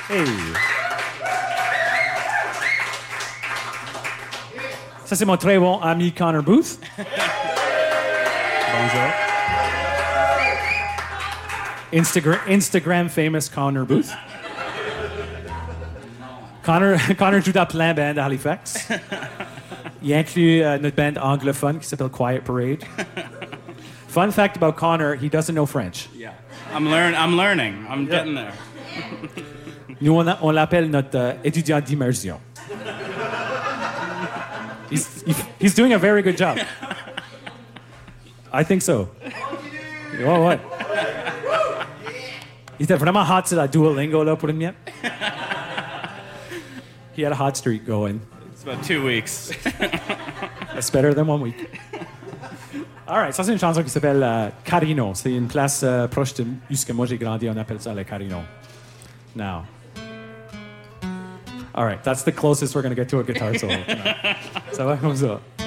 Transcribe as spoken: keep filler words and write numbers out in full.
Hey! Ça, c'est mon très bon ami Connor Booth. Bonjour. Instagram, Instagram famous Connor Booth. Connor, Connor joue dans plein de bands à Halifax. Il inclut uh, notre band anglophone qui s'appelle Quiet Parade. Fun fact about Connor, he doesn't know French. Yeah, I'm learn. I'm learning. I'm Yeah. getting there. Nous, on, a, on l'appelle notre uh, étudiant d'immersion. He's, he's doing a very good job. I think so. Oh, ouais. Il était vraiment hot sur la Duolingo là, pour une minute. He had a hot streak going. It's about two weeks. That's better than one week. All right, ça c'est une chanson qui s'appelle uh, Carino. C'est une place uh, proche de où que moi j'ai grandi. On appelle ça le Carino. Now. All right, that's the closest we're going to get to a guitar solo tonight. Ça va comme ça.